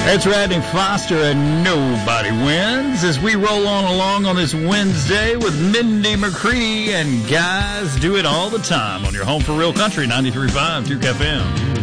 It's Radney Foster and Nobody Wins as we roll along on this Wednesday with Mindy McCree and Guys Do It All the Time on your home for real country, 93.5 Duke FM.